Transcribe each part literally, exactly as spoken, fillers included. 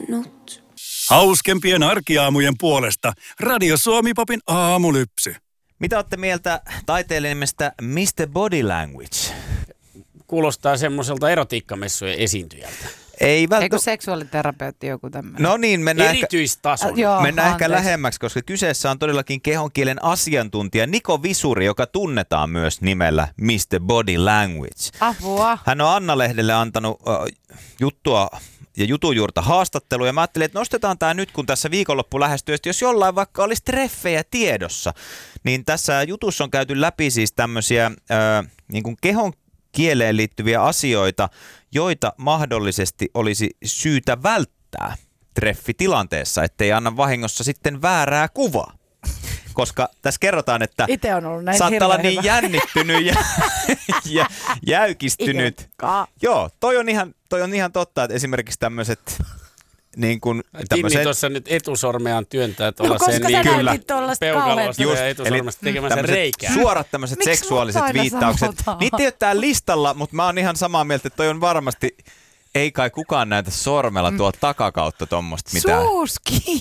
valinnut. Hauskempien arkiaamujen puolesta Radio Suomi-popin aamulypsy. Mitä olette mieltä taiteilijan nimestä mister Body Language? Kuulostaa semmoiselta erotiikkamessujen esiintyjältä. Ei välttämättä. Eikö seksuaaliterapeutti joku tämmöinen? No niin, mennään, erityistason. Äh, joo, mennään ehkä anteeksi. lähemmäksi, koska kyseessä on todellakin kehonkielen asiantuntija Niko Visuri, joka tunnetaan myös nimellä mister Body Language. Apua. Hän on Anna-lehdelle antanut äh, juttua ja jutujuurta haastatteluja. Mä ajattelin, että nostetaan tämä nyt, kun tässä viikonloppu lähestyy. Jos jollain vaikka olisi treffejä tiedossa, niin tässä jutussa on käyty läpi siis tämmöisiä äh, niin kuin kehon kieleen liittyviä asioita, joita mahdollisesti olisi syytä välttää treffitilanteessa, ettei anna vahingossa sitten väärää kuvaa. Koska tässä kerrotaan, että Itse on ollut näin saattaa olla hirveän niin hyvä. jännittynyt ja, ja jäykistynyt. Ilkka. Joo, toi on, ihan, toi on ihan totta, että esimerkiksi tämmöiset niin kuin Tinni tämmöiset tuossa nyt etusormeaan työntää tuolla No, koska sen sä niin näytit kyllä tuollaista peukalosta kauheata. ja etusormesta tekemänsä tämmöiset reikää. Suorat tämmöiset Miksi seksuaaliset mut aina viittaukset. sanotaan? Niitä ei ole täällä listalla, mutta mä oon ihan samaa mieltä, että toi on varmasti, ei kai kukaan näytä sormella tuolta takakautta tommosta mitään. Suus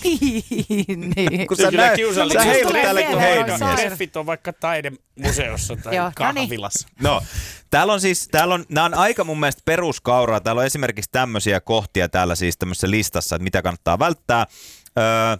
kiinni. Kun Se on sä kyllä näet- kiusallista. sä heilut tulee täällä kuin mieleen, heinämies. on Treffit on vaikka taidemuseossa tai Joo, no niin. kahvilassa. No, täällä on siis, täällä on, nämä on aika mun mielestä peruskauraa. Täällä on esimerkiksi tämmöisiä kohtia täällä siis tämmöisessä listassa, että mitä kannattaa välttää. Öö,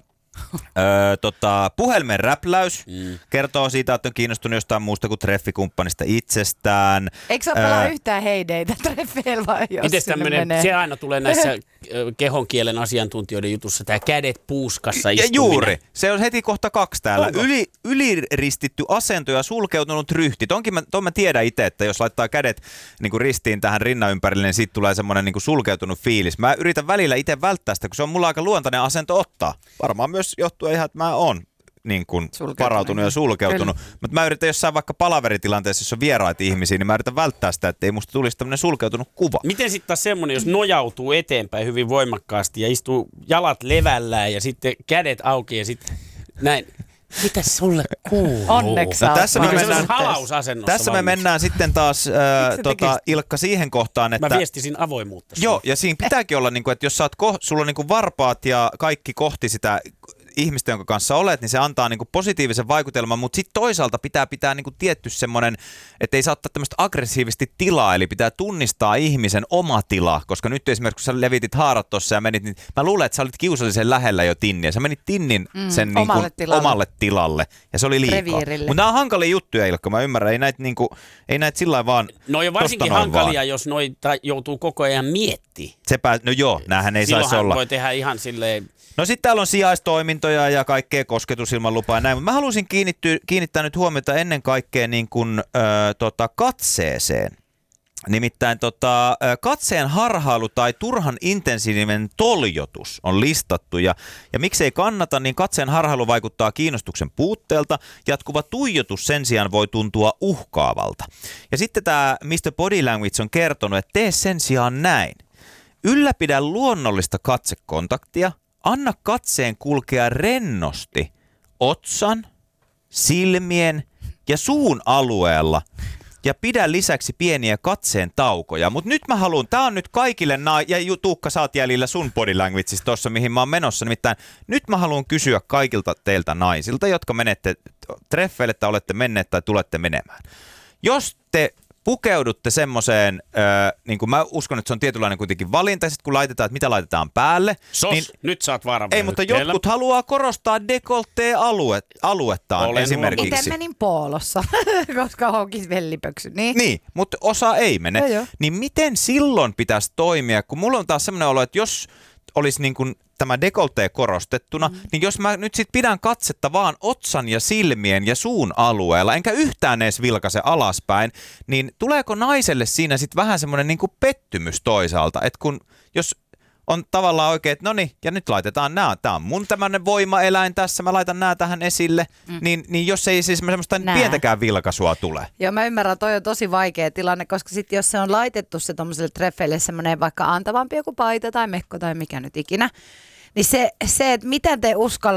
öö, tota, puhelimen räpläys mm. kertoo siitä, että on kiinnostunut jostain muusta kuin treffikumppanista itsestään. Eikö sä pelaa yhtään heideitä treffeillä vai jos Miten sinne tämmöinen, menee? se aina tulee näissä ö, kehonkielen asiantuntijoiden jutussa, tämä kädet puuskassa Ja istuminen. juuri. Se on heti kohta kaksi täällä. Onko? Yli, yliristitty asento ja sulkeutunut ryhti. Tonkin mä, ton mä tiedän itse, että jos laittaa kädet niin kuin ristiin tähän rinnan ympärille, niin siitä tulee semmoinen niin kuin sulkeutunut fiilis. Mä yritän välillä itse välttää sitä, kun se on mulla aika luontainen asento ottaa. Varmaan myös johtuu ihan, että mä oon niin kuin varautunut ja sulkeutunut. Mutta mä yritän jossain vaikka palaveritilanteessa, jos on vieraita ihmisiä, niin mä yritän välttää sitä, että ei musta tulisi tämmöinen sulkeutunut kuva. Miten sitten taas semmoinen, jos nojautuu eteenpäin hyvin voimakkaasti ja istuu jalat levällään ja sitten kädet auki ja sitten näin. Mitä sulle kuuluu? Onneksi No, sä tässä oot me Niin kuin mennään- semmoisessa halausasennossa Tässä me valmiiksi. mennään sitten taas, äh, tota, tekisit? Ilkka, siihen kohtaan, että... Mä viestisin avoimuutta. Joo, ja siinä pitääkin olla, niin kuin, että jos sä oot ko- sulla on niin kuin varpaat ja kaikki kohti sitä ihmistä, jonka kanssa olet, niin se antaa niin kuin positiivisen vaikutelman, mutta sitten toisaalta pitää pitää niin kuin tietty semmoinen, että ei saa ottaa tämmöistä aggressiivisesti tilaa, eli pitää tunnistaa ihmisen oma tila, koska nyt esimerkiksi kun sä levitit haarat tuossa ja menit, niin mä luulen, että sä olit kiusallisen lähellä jo Tinniä. Sä menit Tinnin Mm, sen niin omalle kuin tilalle. omalle tilalle, ja se oli liikaa. Reviirille. Mutta nämä on hankalia juttuja, Ilkka, mä ymmärrän, ei näitä, niin kuin, ei näitä sillä lailla vaan No ja varsinkin tosta noin hankalia, vaan. jos noita joutuu koko ajan miettimään. Sepä, no joo, näähän ei saisi Silloinhan olla. voi tehdä ihan silleen... No sitten täällä on sijaistoimintoja ja kaikkea kosketusilmanlupaa ja näin, mutta mä haluaisin kiinnittyä, kiinnittää nyt huomiota ennen kaikkea niin kuin, ö, tota, katseeseen. Nimittäin tota, ö, katseen harhailu tai turhan intensiivinen toljotus on listattu ja, ja miksei kannata, niin katseen harhailu vaikuttaa kiinnostuksen puutteelta. Jatkuva tuijotus sen sijaan voi tuntua uhkaavalta. Ja sitten tämä mister Body Language on kertonut, että tee sen sijaan näin. Ylläpidä luonnollista katsekontaktia. Anna katseen kulkea rennosti otsan, silmien ja suun alueella ja pidä lisäksi pieniä katseen taukoja. Mutta nyt mä haluan, tää on nyt kaikille, na- ja Ju- Tuukka, sä oot jäljellä sun body languageista tossa, mihin mä oon menossa. Nimittäin nyt mä haluan kysyä kaikilta teiltä naisilta, jotka menette treffeille tai olette menneet tai tulette menemään. Jos te pukeudutte semmoiseen, äh, niin kuin mä uskon, että se on tietynlainen kuitenkin valinta, sit kun laitetaan, että mitä laitetaan päälle. Sos, niin, nyt saat varan. ei, mutta jotkut haluaa korostaa dekoltee-aluettaan Olen esimerkiksi. Itse menin poolossa, koska honkis vellipöksy. Niin. Niin, mutta osa ei mene. Joo, joo. Niin miten silloin pitäisi toimia, kun mulla on taas semmoinen olo, että jos olisi niin kuin tämä dekoltee korostettuna, mm. niin jos mä nyt sit pidän katsetta vaan otsan ja silmien ja suun alueella, enkä yhtään edes vilkaise alaspäin, niin tuleeko naiselle siinä sitten vähän semmoinen niin kuin pettymys toisaalta, että kun jos on tavallaan oikein, että no niin, ja nyt laitetaan nämä, tämä on mun tämmöinen voimaeläin tässä, mä laitan nämä tähän esille, mm. niin, niin jos ei siis semmoista Nää. pientäkään vilkaisua tule. Joo, mä ymmärrän, toi on tosi vaikea tilanne, koska sitten jos se on laitettu se tommoselle treffeille semmoinen vaikka antavampi joku paita tai mekko tai mikä nyt ikinä, niin se, se että miten te uskallatte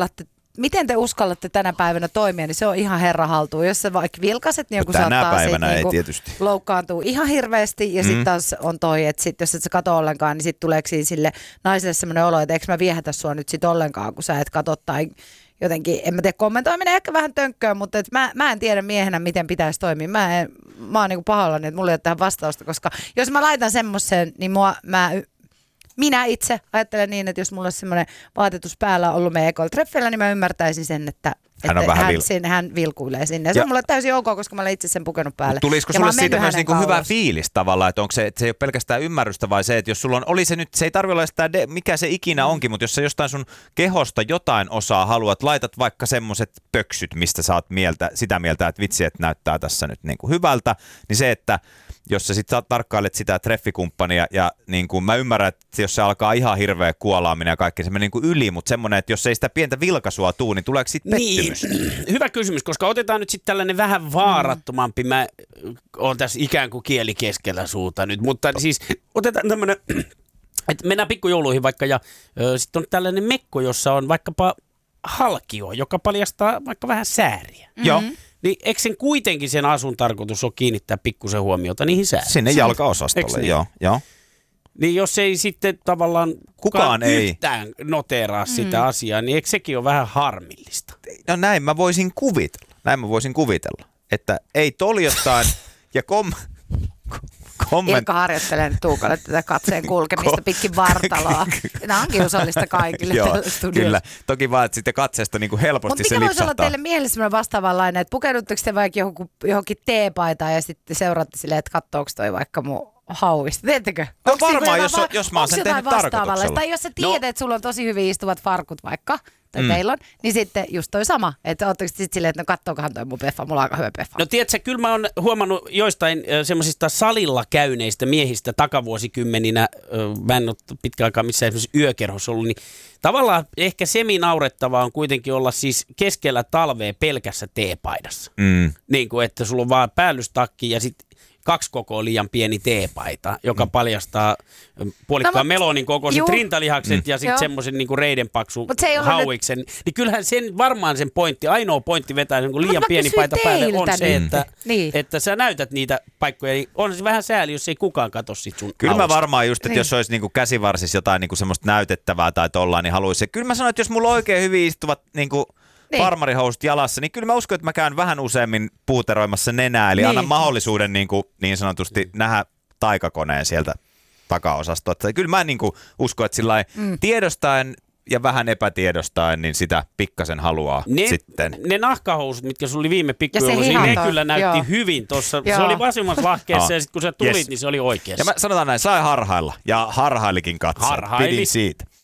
miten te uskallatte tänä päivänä toimia, niin se on ihan herra haltuun. Jos sä vaikka vilkaset, niin joku saattaa päivänä siitä, ei niin tietysti. loukkaantua ihan hirveästi. Ja mm. sitten taas on toi, että sit, jos et sä kato ollenkaan, niin sitten tuleeko sille naiselle semmoinen olo, että eikö mä viehätä sua nyt sit ollenkaan, kun sä et katso tai jotenkin, en mä tiedä, kommentoiminen ehkä vähän tönkköä, mutta et mä, mä en tiedä miehenä, miten pitäisi toimia. Mä, en, mä oon niinku pahoillani, että mulla ei ole tähän vastausta, koska jos mä laitan semmoisen, niin mua, mä... Minä itse ajattelen niin, että jos mulla olisi semmoinen vaatetus päällä ollut meidän ekoilla treffeillä, niin mä ymmärtäisin sen, että hän, että hän, vil... sin, hän vilkuilee sinne. Ja se on mulle täysin ok, koska mä olen itse sen pukenut päälle. Mut tulisiko sulle siitä myös niinku hyvä fiilis tavallaan, että onko se, että se ei ole pelkästään ymmärrystä vai se, että jos sulla on, oli se nyt, se ei tarvitse olla sitä, de, mikä se ikinä onkin, mutta jos sä jostain sun kehosta jotain osaa haluat, laitat vaikka semmoiset pöksyt, mistä sä oot mieltä, sitä mieltä, että vitsi, että näyttää tässä nyt niinku hyvältä, niin se, että jos sä sitten tarkkailet sitä treffikumppania ja niin kuin mä ymmärrän, että jos se alkaa ihan hirveä kuolaaminen ja kaikki, se menee niin kuin yli, mutta semmoinen, että jos ei sitä pientä vilkaisua tuu, niin tuleeko siitä pettymys? Niin. Hyvä kysymys, koska otetaan nyt sitten tällainen vähän vaarattomampi, mä oon tässä ikään kuin kieli keskellä suuta nyt, mutta siis otetaan tämmöinen, että mennään pikkujouluihin vaikka ja sitten on tällainen mekko, jossa on vaikkapa halkio, joka paljastaa vaikka vähän sääriä. Mm-hmm. Joo. Niin eikö sen kuitenkin sen asun tarkoitus ole kiinnittää pikkusen huomiota niihin sääriin? Sinne jalkaosastolle, niin? joo, joo. Niin jos ei sitten tavallaan kukaan, kukaan ei yhtään noteeraa mm. sitä asiaa, niin eikö sekin ole vähän harmillista? No näin mä voisin kuvitella, näin mä voisin kuvitella, että ei toljotain ja kom... Komment... Ilkka harjoittelee Tuukalle tätä katseen kulkemista pitkin vartaloa. Nämä on kiusallista kaikille Joo, tällä studiossa. Kyllä, toki vaan, että sitten katseesta niin kuin helposti Mut se lipsahtaa. Mutta mikä voisi olla teille mielessä sellainen vastaavanlainen, että pukeudutteko te vaikka johonkin, johonkin teepaitaan ja sitten seuraatte silleen, että katsoako toi vaikka mun hauista. Teettekö? No varmaan, jos, va- jos mä oon sen tehnyt tarkoituksella. Tai jos sä tiedät, no. että sulla on tosi hyvin istuvat farkut vaikka, tai mm. teillä on, niin sitten just toi sama. Että ootteko sitten silleen, että no kattookohan toi mun peffa, mulla on aika hyvä peffa. No tiedätkö, kyllä mä oon huomannut joistain äh, semmoisista salilla käyneistä miehistä takavuosikymmeninä, äh, mä en ole pitkään aikaa missään esimerkiksi yökerhossa ollut, niin tavallaan ehkä semi-naurettavaa on kuitenkin olla siis keskellä talvea pelkässä teepaidassa. Mm. Niin kuin, että sulla on vaan päällystakki ja sitten kaksi kokoa liian pieni teepaita, joka mm. paljastaa puolikkaan no, melonin kokoiset juu. rintalihakset mm. ja sitten semmoisen niinku reidenpaksu hauiksen. Nyt... Niin kyllähän sen varmaan sen pointti, ainoa pointti vetää niin liian pieni paita päälle on nyt. se, että, niin. että sä näytät niitä paikkoja. Niin on se vähän sääli, jos ei kukaan katso sit sun Kyllä hausta. mä varmaan just, että niin. jos olisi niinku käsivarsissa jotain niinku semmoista näytettävää tai tollaan, niin haluaisin. Kyllä mä sanon, että jos mulla on oikein hyvin istuvat niinku niin. farmarihousut jalassa, niin kyllä mä uskon, että mä käyn vähän useammin puuteroimassa nenää, eli niin. annan mahdollisuuden niin, kuin, niin sanotusti nähdä taikakoneen sieltä takaosastolta. Kyllä mä niin kuin uskon, että sillä mm. tiedostaen ja vähän epätiedostaen, niin sitä pikkasen haluaa ne, sitten. Ne nahkahousut, mitkä sulla oli viime pikkujoulussa, niin ne kyllä näytti joo. hyvin tuossa. Se oli vasemmassa vahkeessa ja sitten kun sä tulit, yes. niin se oli oikeassa. Ja mä sanotaan näin, sai harhailla ja harhailikin katsoa. Harhaili. Pidin siitä.